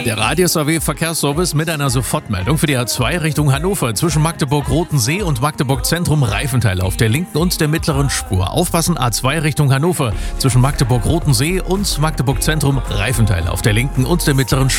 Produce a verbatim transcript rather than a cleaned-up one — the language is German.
Der Radius A W Verkehrsservice mit einer Sofortmeldung für die A zwei Richtung Hannover zwischen Magdeburg-Rotensee und Magdeburg-Zentrum Reifenteile auf der linken und der mittleren Spur. Aufpassen, A zwei Richtung Hannover zwischen Magdeburg-Rotensee und Magdeburg-Zentrum Reifenteile auf der linken und der mittleren Spur.